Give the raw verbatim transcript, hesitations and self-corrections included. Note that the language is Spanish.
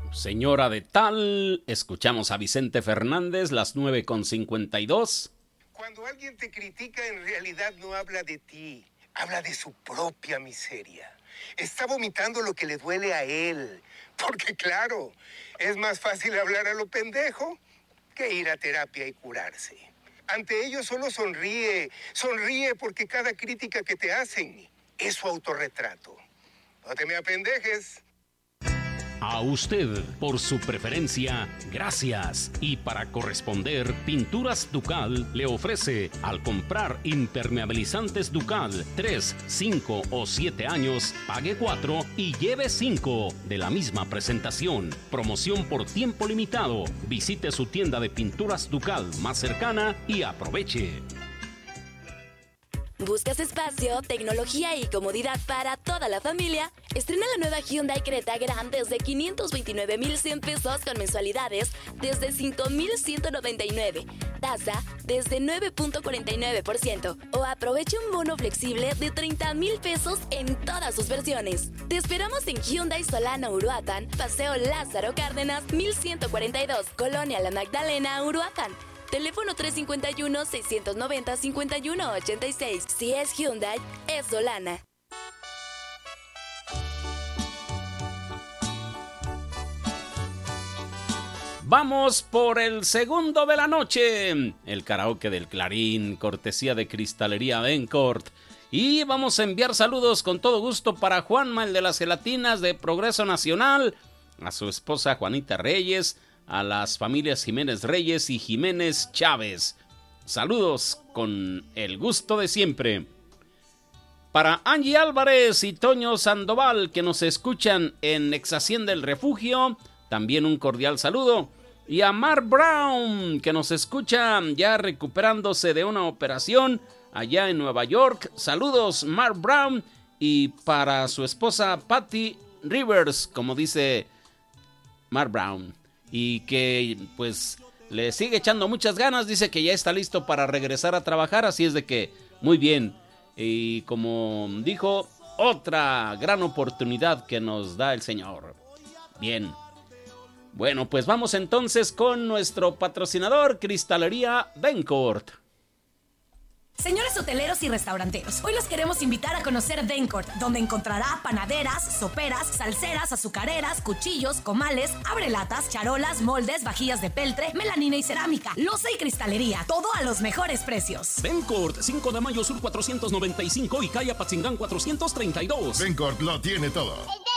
Señora de tal, escuchamos a Vicente Fernández, las nueve con cincuenta y dos. Cuando alguien te critica, en realidad no habla de ti, habla de su propia miseria. Está vomitando lo que le duele a él, porque claro, es más fácil hablar a lo pendejo que ir a terapia y curarse. Ante ellos solo sonríe, sonríe porque cada crítica que te hacen es su autorretrato. No te me apendejes. A usted, por su preferencia, gracias. Y para corresponder, Pinturas Ducal le ofrece, al comprar impermeabilizantes Ducal tres, cinco o siete años, pague cuatro y lleve cinco de la misma presentación. Promoción por tiempo limitado. Visite su tienda de pinturas Ducal más cercana y aproveche. ¿Buscas espacio, tecnología y comodidad para toda la familia? Estrena la nueva Hyundai Creta Grand desde quinientos veintinueve mil cien pesos con mensualidades desde cinco mil ciento noventa y nueve. Tasa desde nueve punto cuarenta y nueve por ciento. O aproveche un bono flexible de treinta mil pesos en todas sus versiones. Te esperamos en Hyundai Solana Uruapan, Paseo Lázaro Cárdenas, mil ciento cuarenta y dos, Colonia La Magdalena, Uruapan. Teléfono tres cinco uno, seis nueve cero, cinco uno ocho seis. Si es Hyundai, es Solana. Vamos por el segundo de la noche. El karaoke del Clarín, cortesía de Cristalería Bencourt. Y vamos a enviar saludos con todo gusto para Juanma, el de las gelatinas de Progreso Nacional, a su esposa Juanita Reyes, a las familias Jiménez Reyes y Jiménez Chávez. Saludos con el gusto de siempre. Para Angie Álvarez y Toño Sandoval, que nos escuchan en Ex Hacienda El Refugio, también un cordial saludo. Y a Mark Brown, que nos escucha ya recuperándose de una operación allá en Nueva York. Saludos, Mark Brown. Y para su esposa Patty Rivers, como dice Mark Brown, y que pues le sigue echando muchas ganas. Dice que ya está listo para regresar a trabajar, así es de que muy bien. Y como dijo, otra gran oportunidad que nos da el Señor. Bien. Bueno, pues vamos entonces con nuestro patrocinador, Cristalería Bencourt. Señores hoteleros y restauranteros, hoy los queremos invitar a conocer Bencourt, donde encontrará panaderas, soperas, salseras, azucareras, cuchillos, comales, abrelatas, charolas, moldes, vajillas de peltre, melamina y cerámica, loza y cristalería, todo a los mejores precios. Bencourt, cinco de mayo sur cuatrocientos noventa y cinco y calle Apatzingán cuatrocientos treinta y dos. Bencourt lo tiene todo.